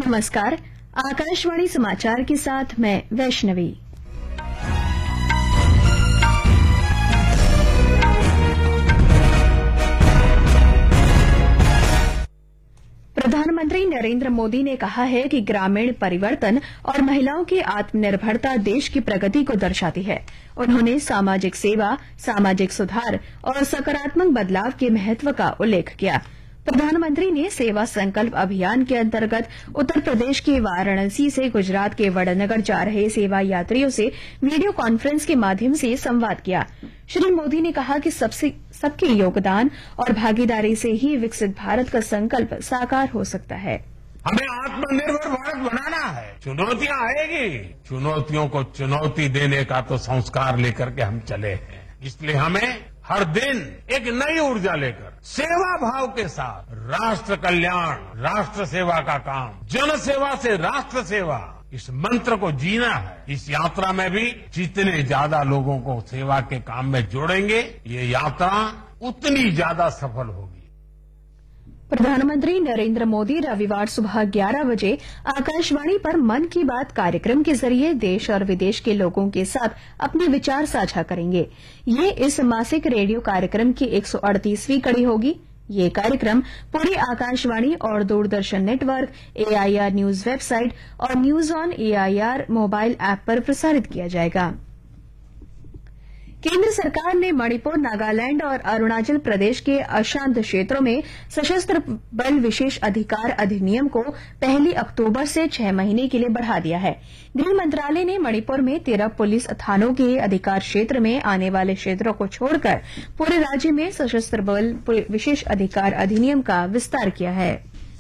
नमस्कार। आकाशवाणी समाचार के साथ मैं वैष्णवी। प्रधानमंत्री नरेंद्र मोदी ने कहा है कि ग्रामीण परिवर्तन और महिलाओं की आत्मनिर्भरता देश की प्रगति को दर्शाती है। उन्होंने सामाजिक सेवा, सामाजिक सुधार और सकारात्मक बदलाव के महत्व का उल्लेख किया। प्रधानमंत्री ने सेवा संकल्प अभियान के अंतर्गत उत्तर प्रदेश के वाराणसी से गुजरात के वडनगर जा रहे सेवा यात्रियों से वीडियो कॉन्फ्रेंस के माध्यम से संवाद किया। श्री मोदी ने कहा कि सबके योगदान और भागीदारी से ही विकसित भारत का संकल्प साकार हो सकता है। हमें आत्मनिर्भर भारत बनाना है। चुनौतियां आएगी, चुनौतियों को चुनौती देने का तो संस्कार लेकर के हम चले हैं। इसलिए हमें हर दिन एक नई ऊर्जा लेकर सेवा भाव के साथ राष्ट्र कल्याण, राष्ट्र सेवा का काम, जन सेवा से राष्ट्र सेवा, इस मंत्र को जीना है। इस यात्रा में भी जितने ज्यादा लोगों को सेवा के काम में जोड़ेंगे, ये यात्रा उतनी ज्यादा सफल होगी। प्रधानमंत्री नरेंद्र मोदी रविवार सुबह 11 बजे आकाशवाणी पर मन की बात कार्यक्रम के जरिए देश और विदेश के लोगों के साथ अपने विचार साझा करेंगे। ये इस मासिक रेडियो कार्यक्रम की 138वीं कड़ी होगी। ये कार्यक्रम पूरी आकाशवाणी और Doordarshan network, AIR news website और news on AIR mobile app पर प्रसारित किया जाएगा। केंद्र सरकार ने मणिपुर, नागालैंड और अरुणाचल प्रदेश के अशांत क्षेत्रों में सशस्त्र बल विशेष अधिकार अधिनियम को 1 अक्टूबर से 6 महीने के लिए बढ़ा दिया है। गृह मंत्रालय ने मणिपुर में 13 पुलिस थानों के अधिकार क्षेत्र में आने वाले क्षेत्रों को छोड़कर पूरे राज्य में सशस्त्र बल विशेष अधिकार अधिनियम का विस्तार किया है।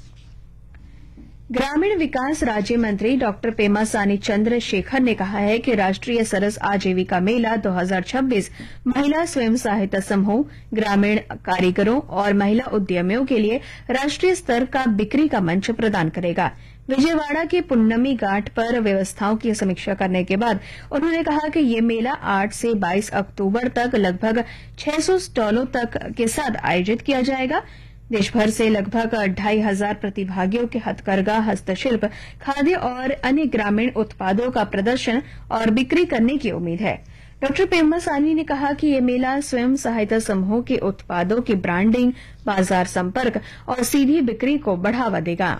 ग्रामीण विकास राज्य मंत्री डॉ पेमासानी चंद्रशेखर ने कहा है कि राष्ट्रीय सरस आजीविका मेला 2026 महिला स्वयं सहायता समूह, ग्रामीण कारीगरों और महिला उद्यमियों के लिए राष्ट्रीय स्तर का बिक्री का मंच प्रदान करेगा। विजयवाड़ा के पुन्नमी घाट पर व्यवस्थाओं की समीक्षा करने के बाद उन्होंने कहा कि ये मेला 8 से 22 अक्टूबर तक लगभग 600 स्टॉलों तक के साथ आयोजित किया जाएगा। देशभर से लगभग 2500 प्रतिभागियों के हथकरघा, हस्तशिल्प, खाद्य और अन्य ग्रामीण उत्पादों का प्रदर्शन और बिक्री करने की उम्मीद है। डॉ पेमासानी ने कहा कि ये मेला स्वयं सहायता समूहों के उत्पादों की ब्रांडिंग, बाजार संपर्क और सीधी बिक्री को बढ़ावा देगा।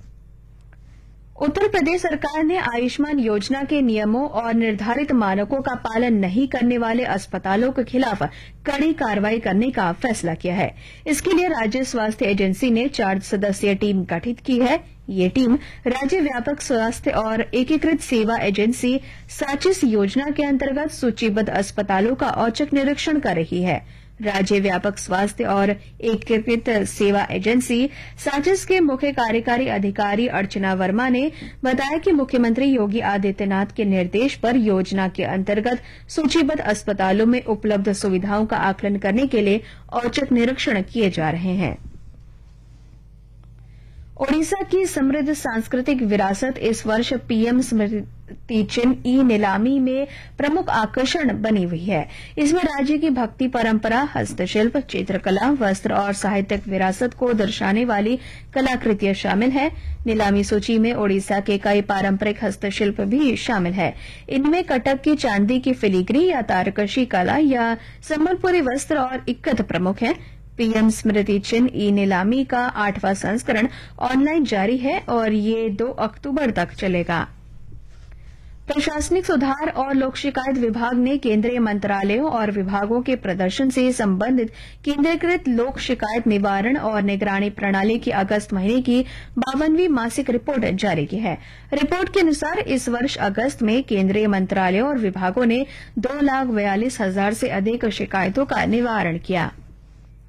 उत्तर प्रदेश सरकार ने आयुष्मान योजना के नियमों और निर्धारित मानकों का पालन नहीं करने वाले अस्पतालों के खिलाफ कड़ी कार्रवाई करने का फैसला किया है। इसके लिए राज्य स्वास्थ्य एजेंसी ने 4 सदस्यीय टीम गठित की है। ये टीम राज्य व्यापक स्वास्थ्य और एकीकृत सेवा एजेंसी साचिस योजना के अंतर्गत सूचीबद्ध अस्पतालों का औचक निरीक्षण कर रही है। राज्य व्यापक स्वास्थ्य और एकीकृत सेवा एजेंसी साचिस के मुख्य कार्यकारी अधिकारी अर्चना वर्मा ने बताया कि मुख्यमंत्री योगी आदित्यनाथ के निर्देश पर योजना के अंतर्गत सूचीबद्ध अस्पतालों में उपलब्ध सुविधाओं का आकलन करने के लिए औचक निरीक्षण किए जा रहे हैं। ओडिशा की समृद्ध सांस्कृतिक विरासत इस वर्ष PM स्मृति चिन्ह नीलामी में प्रमुख आकर्षण बनी हुई है। इसमें राज्य की भक्ति परंपरा, हस्तशिल्प, चित्रकला, वस्त्र और साहित्यिक विरासत को दर्शाने वाली कलाकृतियां शामिल है। नीलामी सूची में ओडिशा के कई पारंपरिक हस्तशिल्प भी शामिल है। इनमें कटक की चांदी की फिलीग्री या तारकशी कला या संबलपुरी वस्त्र और इक्कत प्रमुख है। PM स्मृति चिन्ह नीलामी का 8वां संस्करण ऑनलाइन जारी है और ये 2 अक्टूबर तक चलेगा। प्रशासनिक सुधार और लोक शिकायत विभाग ने केंद्रीय मंत्रालयों और विभागों के प्रदर्शन से संबंधित केंद्रीकृत लोक शिकायत निवारण और निगरानी प्रणाली की अगस्त महीने की 52वीं मासिक रिपोर्ट जारी की है। रिपोर्ट के अनुसार इस वर्ष अगस्त में केंद्रीय मंत्रालयों और विभागों ने 2,42,000 से अधिक शिकायतों का निवारण किया।